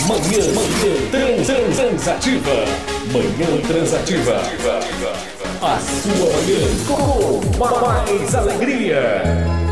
Transativa. Manhã Transativa. A sua manhã com mais alegria.